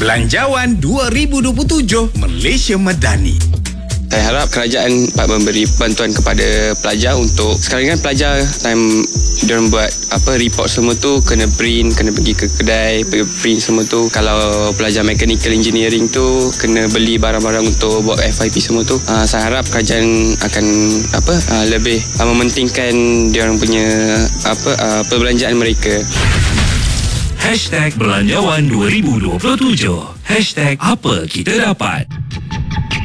Belanjawan 2027 Malaysia Madani. Saya harap kerajaan dapat memberi bantuan kepada pelajar untuk sekarang kan pelajar time diorang buat report semua tu kena print, kena pergi ke kedai, pergi print semua tu. Kalau pelajar mechanical engineering tu kena beli barang-barang untuk buat FYP semua tu. Saya harap kerajaan akan lebih mementingkan diorang punya perbelanjaan mereka. #Belanjawan 2027 #apa kita dapat.